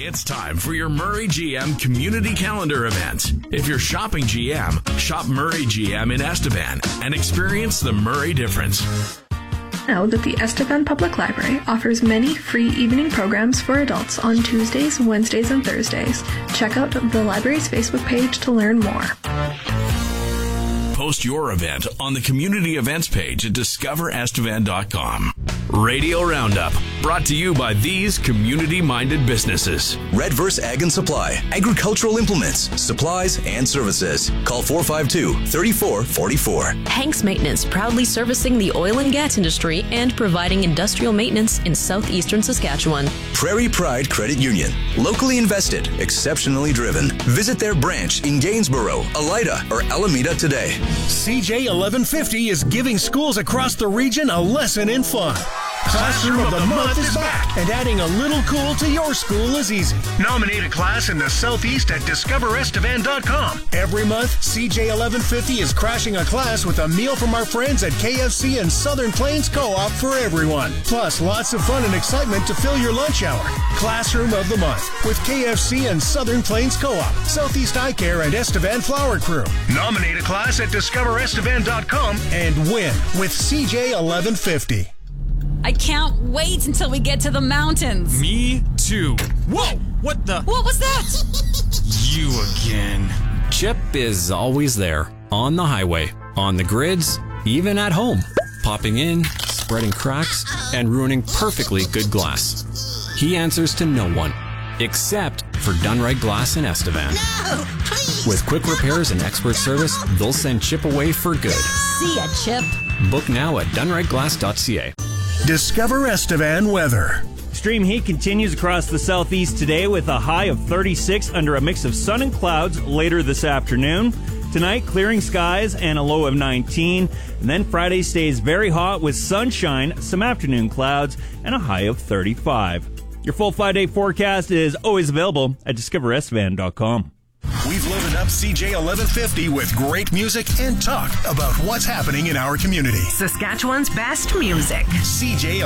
It's time for your Murray GM Community Calendar event. If you're shopping GM, shop Murray GM in Estevan and experience the Murray difference. Know that the Estevan Public Library offers many free evening programs for adults on Tuesdays, Wednesdays, and Thursdays. Check out the library's Facebook page to learn more. Post your event on the community events page at discoverestevan.com. Radio Roundup, brought to you by these community-minded businesses. Redverse Ag and Supply, agricultural implements, supplies, and services. Call 452-3444. Hanks Maintenance, proudly servicing the oil and gas industry and providing industrial maintenance in southeastern Saskatchewan. Prairie Pride Credit Union, locally invested, exceptionally driven. Visit their branch in Gainsborough, Elida, or Alameda today. CJ 1150 is giving schools across the region a lesson in fun. Classroom of the Month is back, and adding a little cool to your school is easy. Nominate a class in the Southeast at discoverestevan.com. Every month, CJ 1150 is crashing a class with a meal from our friends at KFC and Southern Plains Co-op for everyone. Plus, lots of fun and excitement to fill your lunch hour. Classroom of the Month with KFC and Southern Plains Co-op, Southeast Eye Care, and Estevan Flower Crew. Nominate a class at discoverestevan.com and win with CJ 1150. I can't wait until we get to the mountains. Me too. Whoa! What the? What was that? You again. Chip is always there. On the highway, on the grids, even at home. Popping in, spreading cracks, and ruining perfectly good glass. He answers to no one, except for Dunright Glass in Estevan. No, please! With quick repairs and expert service, they'll send Chip away for good. See ya, Chip. Book now at dunrightglass.ca. Discover Estevan weather. Extreme heat continues across the southeast today with a high of 36 under a mix of sun and clouds later this afternoon. Tonight, clearing skies and a low of 19. And then Friday stays very hot with sunshine, some afternoon clouds, and a high of 35. Your full 5-day forecast is always available at discoverestevan.com. We've livened up CJ 1150 with great music and talk about what's happening in our community. Saskatchewan's best music. CJ